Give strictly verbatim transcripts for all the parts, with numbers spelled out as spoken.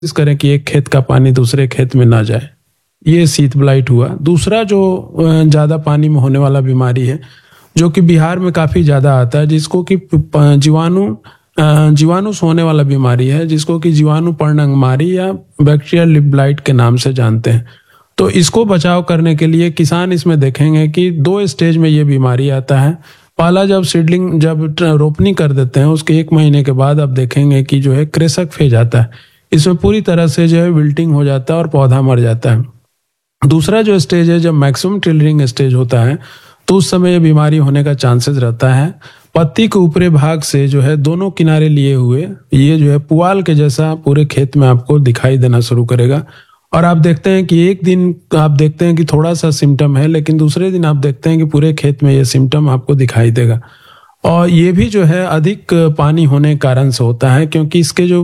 कोशिश करें कि एक खेत का पानी दूसरे खेत में ना जाए। ये शीत ब्लाइट हुआ। दूसरा जो ज़्यादा पानी में होने वाला बीमारी है, जो कि बिहार में काफ़ी ज़्यादा आता है, जिसको कि जीवाणु जीवाणु से होने वाला बीमारी है, जिसको कि जीवाणु पर्णअंगमारी या बैक्टीरियल लिप ब्लाइट के नाम से जानते हैं। तो इसको बचाव करने के लिए किसान इसमें देखेंगे कि दो स्टेज में ये बीमारी आता है। पहला, जब सीडलिंग जब रोपनी कर देते हैं उसके एक महीने के बाद आप देखेंगे कि जो है कृषक फेज आता है। इसमें पूरी तरह से जो है विल्टिंग हो जाता है और पौधा मर जाता है। दूसरा जो स्टेज है, जब मैक्सिमम टिलरिंग स्टेज होता है, तो उस समय ये बीमारी होने का चांसेस रहता है। पत्ती के ऊपरी भाग से जो है दोनों किनारे लिए हुए ये जो है पुआल के जैसा पूरे खेत में आपको दिखाई देना शुरू करेगा। और आप देखते हैं कि एक दिन आप देखते हैं कि थोड़ा सा सिम्टम है, लेकिन दूसरे दिन आप देखते हैं कि पूरे खेत में ये सिम्टम आपको दिखाई देगा। और ये भी जो है अधिक पानी होने के कारण से होता है, क्योंकि इसके जो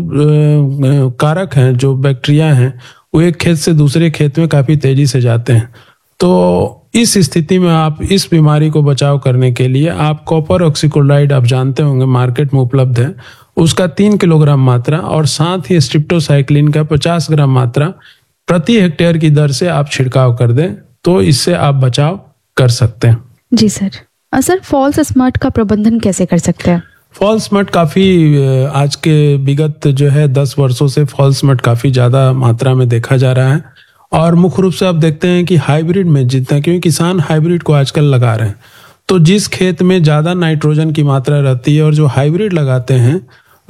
कारक हैं, जो बैक्टीरिया हैं, वो एक खेत से दूसरे खेत में काफ़ी तेजी से जाते हैं। तो इस स्थिति में आप इस बीमारी को बचाव करने के लिए आप कॉपर ऑक्सीक्लोराइड, आप जानते होंगे मार्केट में उपलब्ध है, उसका तीन किलोग्राम मात्रा और साथ ही स्ट्रिप्टोसाइक्लिन का पचास ग्राम मात्रा प्रति हेक्टेयर की दर से आप छिड़काव कर दें, तो इससे आप बचाव कर सकते हैं। जी सर। सर, फॉल्स स्मट का प्रबंधन कैसे कर सकते हैं? फॉल्स स्मट काफ़ी आज के विगत जो है दस वर्षों से फॉल्स स्मट काफ़ी ज़्यादा मात्रा में देखा जा रहा है। और मुख्य रूप से आप देखते हैं कि हाइब्रिड में जितना, क्योंकि किसान हाइब्रिड को आजकल लगा रहे हैं, तो जिस खेत में ज़्यादा नाइट्रोजन की मात्रा रहती है और जो हाइब्रिड लगाते हैं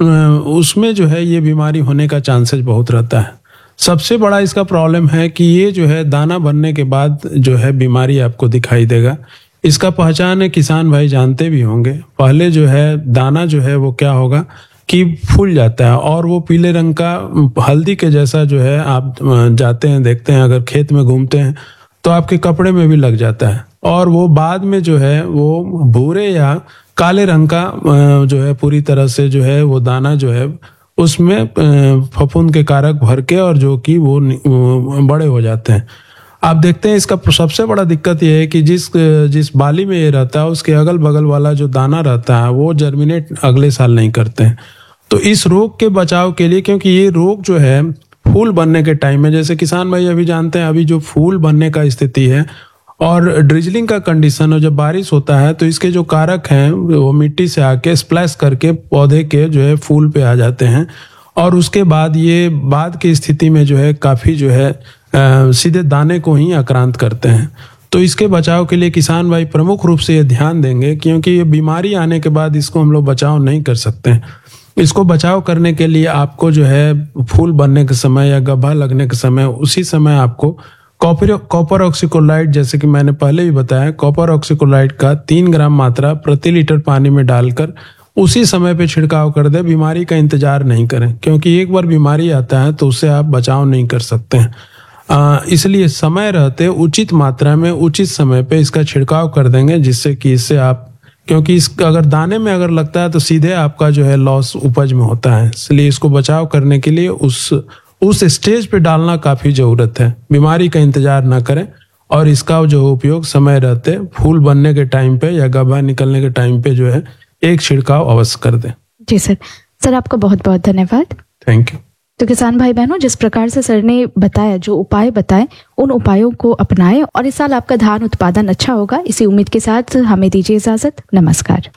उसमें जो है ये बीमारी होने का चांसेस बहुत रहता है। सबसे बड़ा इसका प्रॉब्लम है कि ये जो है दाना बनने के बाद जो है बीमारी आपको दिखाई देगा। इसका पहचान है, किसान भाई जानते भी होंगे। पहले जो है दाना जो है वो क्या होगा कि फूल जाता है और वो पीले रंग का हल्दी के जैसा जो है, आप जाते हैं देखते हैं, अगर खेत में घूमते हैं तो आपके कपड़े में भी लग जाता है। और वो बाद में जो है वो भूरे या काले रंग का जो है पूरी तरह से जो है वो दाना जो है उसमें फफूंद के कारक भर के और जो कि वो बड़े हो जाते हैं। आप देखते हैं इसका सबसे बड़ा दिक्कत ये है कि जिस जिस बाली में ये रहता है उसके अगल बगल वाला जो दाना रहता है वो जर्मिनेट अगले साल नहीं करते हैं। तो इस रोग के बचाव के लिए, क्योंकि ये रोग जो है फूल बनने के टाइम में, जैसे किसान भाई अभी जानते हैं अभी जो फूल बनने का स्थिति है और ड्रिजलिंग का कंडीशन, और जब बारिश होता है तो इसके जो कारक हैं वो मिट्टी से आके स्प्लैश करके पौधे के जो है फूल पे आ जाते हैं। और उसके बाद ये बाद की स्थिति में जो है काफ़ी जो है आ, सीधे दाने को ही आक्रांत करते हैं। तो इसके बचाव के लिए किसान भाई प्रमुख रूप से ये ध्यान देंगे, क्योंकि ये बीमारी आने के बाद इसको हम लोग बचाव नहीं कर सकते हैं। इसको बचाव करने के लिए आपको जो है फूल बनने के समय या गड्ढा लगने के समय, उसी समय आपको कॉपर कॉपर ऑक्सीक्लोराइड, जैसे कि मैंने पहले भी बताया, कॉपर ऑक्सीक्लोराइड का तीन ग्राम मात्रा प्रति लीटर पानी में डालकर उसी समय पे छिड़काव कर दे। बीमारी का इंतजार नहीं करें, क्योंकि एक बार बीमारी आता है तो उससे आप बचाव नहीं कर सकते हैं। आ, इसलिए समय रहते उचित मात्रा में उचित समय पे इसका छिड़काव कर देंगे, जिससे कि इससे आप, क्योंकि इस अगर दाने में अगर लगता है तो सीधे आपका जो है लॉस उपज में होता है। इसलिए इसको बचाव करने के लिए उस उस स्टेज पे डालना काफ़ी ज़रूरत है। बीमारी का इंतजार ना करें और इसका जो उपयोग समय रहते फूल बनने के टाइम पे या गड्ढा निकलने के टाइम पे जो है एक छिड़काव अवश्य कर दें। जी सर। सर, आपका बहुत बहुत धन्यवाद। Thank you. तो किसान भाई बहनों, जिस प्रकार से सर ने बताया, जो उपाय बताए, उन उपायों को अपनाएं और इस साल आपका धान उत्पादन अच्छा होगा। इसी उम्मीद के साथ हमें दीजिए इजाजत। नमस्कार।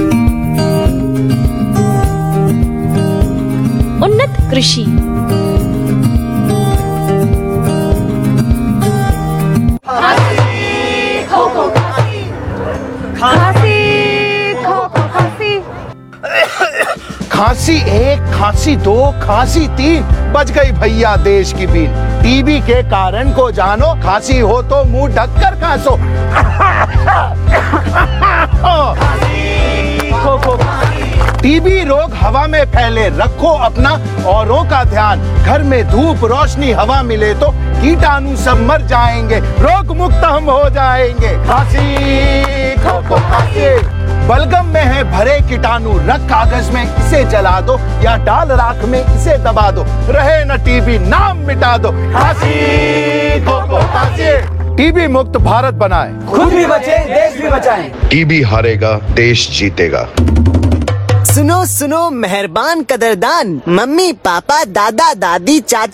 उन्नत कृषि। खांसी एक, खांसी दो, खांसी तीन, बच गई भैया देश की बीन। टीबी के कारण को जानो, खांसी हो तो मुंह ढककर खांसो। टीबी रोग हवा में फैले, रखो अपना औरों का ध्यान। घर में धूप रोशनी हवा मिले तो कीटाणु सब मर जाएंगे, रोग मुक्त हम हो जाएंगे। खांसी खो खो खांसी। बलगम में है भरे कीटाणु, रख कागज में इसे जला दो या डाल राख में इसे दबा दो, रहे न टीबी नाम मिटा दो। खांसी खो खो खांसी। टीबी मुक्त भारत बनाए, खुद भी बचे देश भी बचाएं। टीबी हारेगा देश जीतेगा। सुनो सुनो मेहरबान कदरदान, मम्मी पापा दादा दादी चाचा